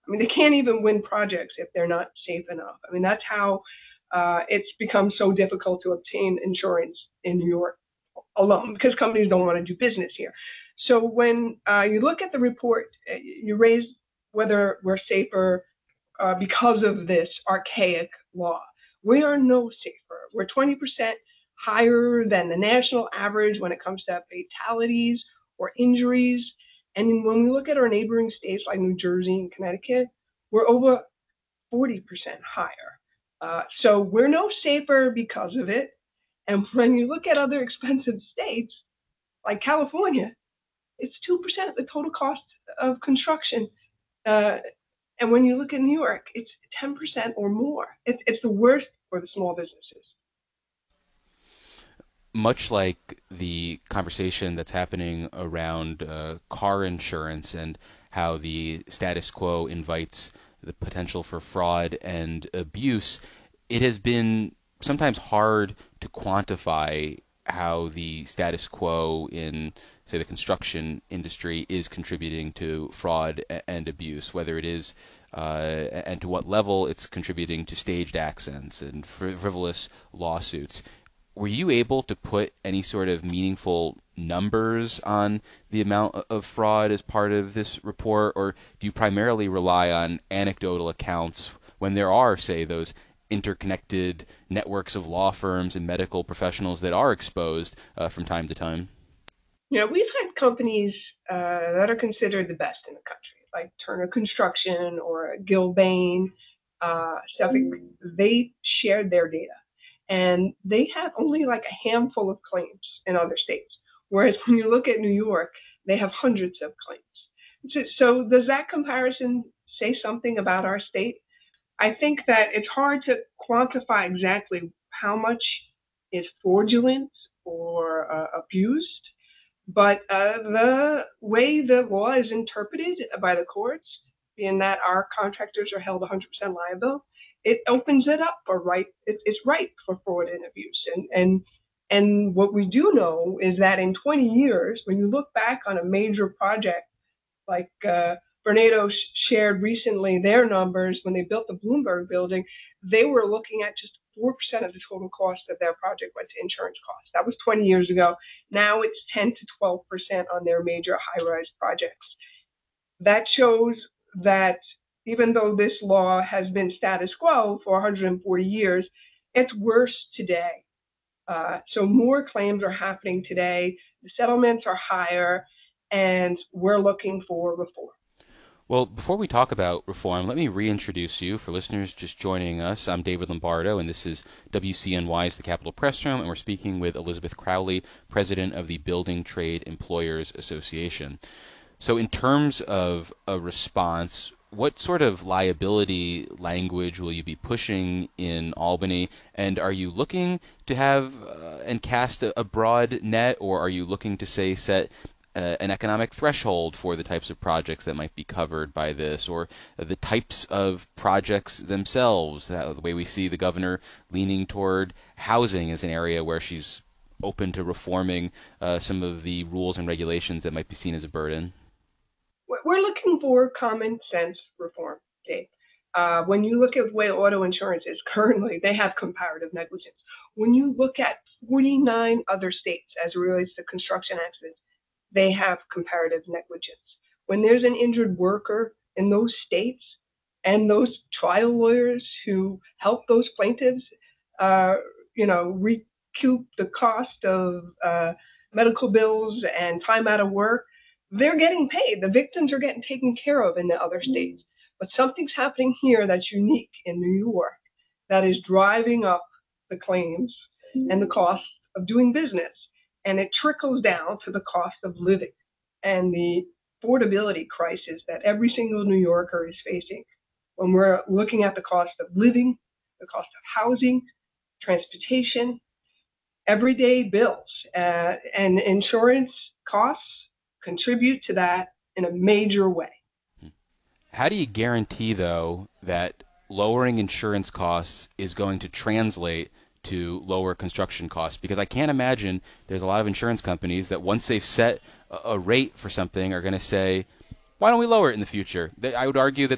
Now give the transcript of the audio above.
I mean, they can't even win projects if they're not safe enough. I mean, that's how it's become so difficult to obtain insurance in New York alone because companies don't want to do business here. So when you look at the report, you raise whether we're safer because of this archaic law. We are no safer. We're 20% higher than the national average when it comes to fatalities or injuries. And when we look at our neighboring states like New Jersey and Connecticut, we're over 40% higher. So we're no safer because of it. And when you look at other expensive states like California, it's 2% of the total cost of construction. And when you look at New York, it's 10% or more. It's the worst for the small businesses. Much like the conversation that's happening around car insurance and how the status quo invites the potential for fraud and abuse, it has been sometimes hard to quantify how the status quo in, say, the construction industry is contributing to fraud and abuse, whether it is and to what level it's contributing to staged accidents and frivolous lawsuits. Were you able to put any sort of meaningful numbers on the amount of fraud as part of this report, or do you primarily rely on anecdotal accounts when there are, say, those interconnected networks of law firms and medical professionals that are exposed from time to time? You know, we've had companies that are considered the best in the country, like Turner Construction or Gilbane, they shared their data. And they have only like a handful of claims in other states. Whereas when you look at New York, they have hundreds of claims. So does that comparison say something about our state? I think that it's hard to quantify exactly how much is fraudulent or abused, but the way the law is interpreted by the courts, in that our contractors are held 100% liable, it opens it up for it's ripe for fraud and abuse. And what we do know is that in 20 years, when you look back on a major project like Vornado shared recently their numbers when they built the Bloomberg building, they were looking at just 4% of the total cost of their project went to insurance costs. That was 20 years ago. Now it's 10 to 12% on their major high-rise projects. That shows that even though this law has been status quo for 140 years, it's worse today. So more claims are happening today. The settlements are higher, and we're looking for reform. Well, before we talk about reform, let me reintroduce you for listeners just joining us. I'm David Lombardo, and this is WCNY's The Capitol Press Room, and we're speaking with Elizabeth Crowley, president of the Building Trade Employers Association. So in terms of a response, what sort of liability language will you be pushing in Albany? And are you looking to have and cast a broad net, or are you looking to, say, set an economic threshold for the types of projects that might be covered by this, or the types of projects themselves? The way we see the governor leaning toward housing as an area where she's open to reforming some of the rules and regulations that might be seen as a burden. We're looking for common sense reform, Dave. When you look at the way auto insurance is currently, they have comparative negligence. When you look at 49 other states as it relates to construction accidents, they have comparative negligence. When there's an injured worker in those states and those trial lawyers who help those plaintiffs, recoup the cost of medical bills and time out of work, they're getting paid. The victims are getting taken care of in the other states. But something's happening here that's unique in New York that is driving up the claims and the cost of doing business. And it trickles down to the cost of living and the affordability crisis that every single New Yorker is facing when we're looking at the cost of living, the cost of housing, transportation, everyday bills, and insurance costs contribute to that in a major way. How do you guarantee, though, that lowering insurance costs is going to translate to lower construction costs? Because I can't imagine there's a lot of insurance companies that once they've set a rate for something are going to say, why don't we lower it in the future? I would argue that